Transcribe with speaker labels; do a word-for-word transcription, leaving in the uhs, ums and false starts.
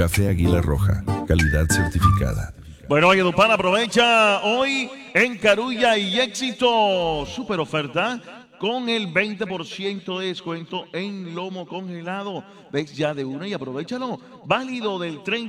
Speaker 1: Café Águila Roja, calidad certificada.
Speaker 2: Bueno, Valledupar aprovecha hoy en Carulla y Éxito super oferta con el veinte por ciento de descuento en lomo congelado. Ves ya de una y aprovechalo. Válido del treinta